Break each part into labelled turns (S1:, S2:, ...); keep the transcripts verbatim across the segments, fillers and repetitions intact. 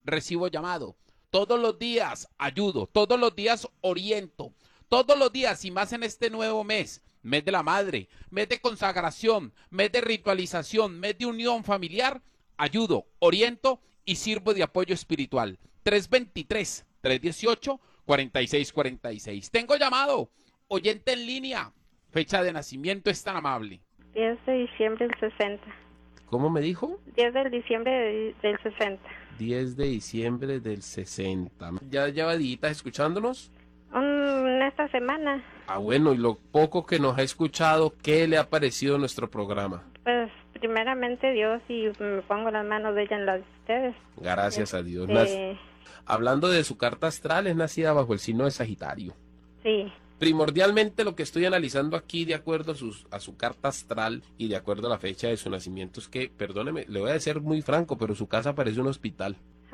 S1: recibo llamado. Todos los días ayudo, todos los días oriento, todos los días y más en este nuevo mes, mes de la madre, mes de consagración, mes de ritualización, mes de unión familiar, ayudo, oriento y sirvo de apoyo espiritual. tres veintitrés, tres dieciocho, cuarenta y seis cuarenta y seis. Tengo llamado, oyente en línea, fecha de nacimiento es tan amable.
S2: diez de diciembre del sesenta.
S3: ¿Cómo me dijo?
S2: diez de diciembre de- del sesenta.
S3: diez de diciembre del sesenta. ¿Ya lleva días escuchándonos?
S2: Un, esta semana,
S3: Ah, bueno, y lo poco que nos ha escuchado, ¿qué le ha parecido nuestro programa?
S2: pues primeramente Dios y me pongo las manos de ella en las de ustedes.
S3: Gracias a Dios.
S2: Eh,
S3: Nac- Hablando de su carta astral, es nacida bajo el signo de Sagitario.
S2: sí,
S3: Primordialmente lo que estoy analizando aquí de acuerdo a, sus, a su carta astral y de acuerdo a la fecha de su nacimiento es que, perdóneme, le voy a ser muy franco, pero su casa parece un hospital.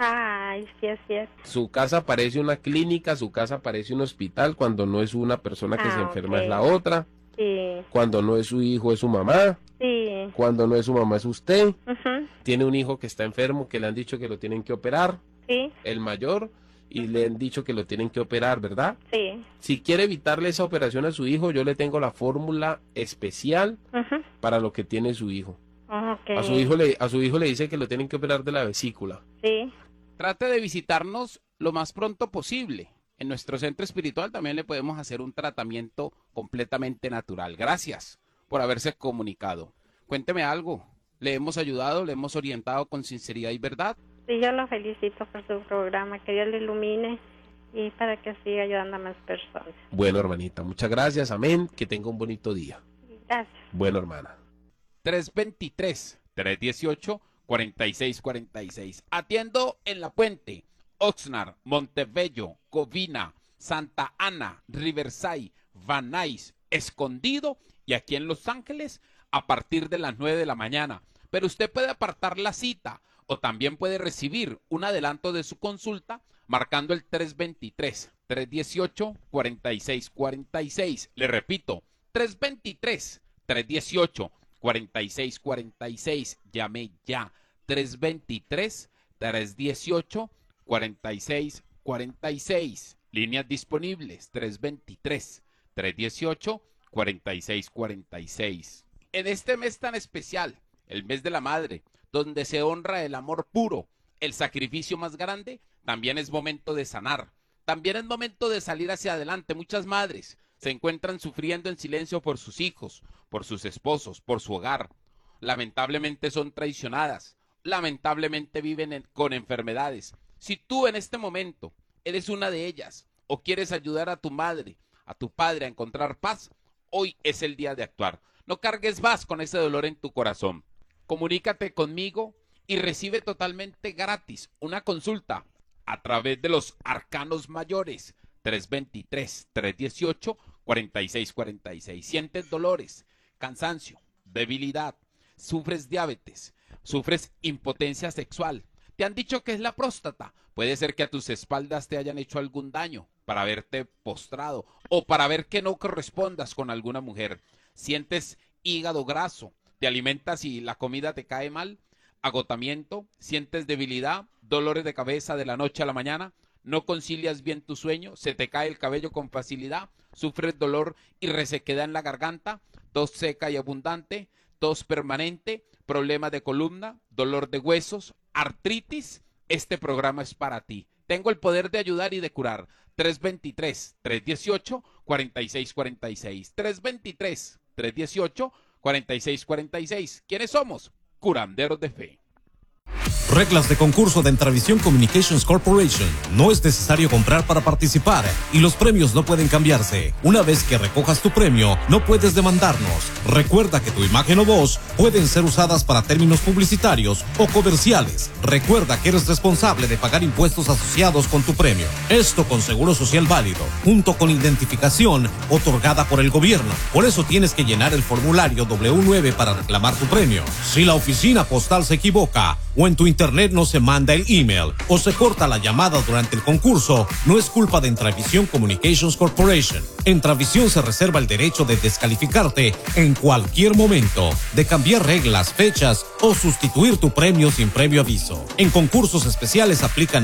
S2: ay, sí es cierto.
S3: Su casa parece una clínica, su casa parece un hospital, cuando no es una persona que
S2: Ah,
S3: se enferma
S2: ok.
S3: es la otra,
S2: Sí,
S3: cuando no es su hijo es su mamá,
S2: sí,
S3: cuando no es su mamá es usted,
S2: ujú,
S3: tiene un hijo que está enfermo que le han dicho que lo tienen que operar,
S2: sí,
S3: el mayor, y le han dicho que lo tienen que operar, ¿verdad?
S2: sí,
S3: Si quiere evitarle esa operación a su hijo, yo le tengo la fórmula especial
S2: ujú,
S3: para lo que tiene su hijo.
S2: ok,
S3: A su hijo le, a su hijo le dice que lo tienen que operar de la vesícula.
S2: sí,
S1: Trate de visitarnos lo más pronto posible. En nuestro centro espiritual también le podemos hacer un tratamiento completamente natural. Gracias por haberse comunicado. Cuénteme algo. ¿Le hemos ayudado, le hemos orientado con sinceridad y verdad?
S2: sí, yo lo felicito por su programa, que Dios le ilumine y para que siga ayudando a más personas.
S3: Bueno, hermanita, muchas gracias, amén, que tenga un bonito día.
S2: Gracias.
S3: Bueno, hermana.
S1: tres veintitrés, tres dieciocho, cuarenta y seis cuarenta y seis. Atiendo en La Puente, Oxnard, Montebello, Covina, Santa Ana, Riverside, Van Nuys, Escondido y aquí en Los Ángeles a partir de las nueve de la mañana. Pero usted puede apartar la cita o también puede recibir un adelanto de su consulta marcando el tres veintitrés, tres dieciocho, cuarenta y seis cuarenta y seis. Le repito, tres veintitrés, tres dieciocho, cuarenta y seis cuarenta y seis. Llame ya. tres veintitrés, tres dieciocho, cuarenta y seis cuarenta y seis. Líneas disponibles. tres veintitrés, tres dieciocho, cuarenta y seis cuarenta y seis. En este mes tan especial, el mes de la madre, donde se honra el amor puro, el sacrificio más grande, también es momento de sanar. También es momento de salir hacia adelante. Muchas madres se encuentran sufriendo en silencio por sus hijos, por sus esposos, por su hogar. Lamentablemente son traicionadas. Lamentablemente viven en- con enfermedades. Si tú en este momento eres una de ellas o quieres ayudar a tu madre, a tu padre a encontrar paz, hoy es el día de actuar. No cargues más con ese dolor en tu corazón. Comunícate conmigo y recibe totalmente gratis una consulta a través de los arcanos mayores. tres veintitrés, tres dieciocho, cuarenta y seis cuarenta y seis. Sientes dolores, cansancio, debilidad, sufres diabetes, sufres impotencia sexual. Te han dicho que es la próstata. Puede ser que a tus espaldas te hayan hecho algún daño para verte postrado o para ver que no correspondas con alguna mujer. Sientes hígado graso, te alimentas y la comida te cae mal, agotamiento, sientes debilidad, dolores de cabeza de la noche a la mañana, no concilias bien tu sueño, se te cae el cabello con facilidad, sufres dolor y resequedad en la garganta, tos seca y abundante, tos permanente, problemas de columna, dolor de huesos, artritis. Este programa es para ti. Tengo el poder de ayudar y de curar. tres veintitrés, tres dieciocho, cuarenta y seis cuarenta y seis. tres veintitrés, tres dieciocho, cuarenta y seis cuarenta y seis. ¿Quiénes somos? Curanderos de fe.
S4: Reglas de concurso de Entravisión Communications Corporation. No es necesario comprar para participar y los premios no pueden cambiarse. Una vez que recojas tu premio, no puedes demandarnos. Recuerda que tu imagen o voz pueden ser usadas para términos publicitarios o comerciales. Recuerda que eres responsable de pagar impuestos asociados con tu premio. Esto con seguro social válido, junto con identificación otorgada por el gobierno. Por eso tienes que llenar el formulario doble u nueve para reclamar tu premio. Si la oficina postal se equivoca o en tu internet no se manda el email o se corta la llamada durante el concurso, no es culpa de Entravisión Communications Corporation. Entravisión se reserva el derecho de descalificarte en cualquier momento, de cambiar reglas, fechas o sustituir tu premio sin previo aviso. En concursos especiales aplican